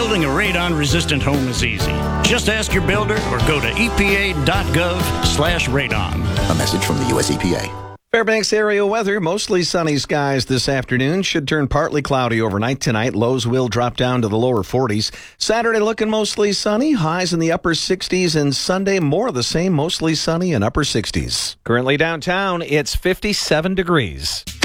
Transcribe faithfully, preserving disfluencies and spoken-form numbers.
Building a radon-resistant home is easy. Just ask your builder or go to epa.gov slash radon. A message from the U S E P A. Fairbanks area weather, mostly sunny skies this afternoon. Should turn partly cloudy overnight tonight. Lows will drop down to the lower forties. Saturday looking mostly sunny. Highs in the upper sixties. And Sunday more of the same, mostly sunny and upper sixties. Currently downtown, it's fifty-seven degrees.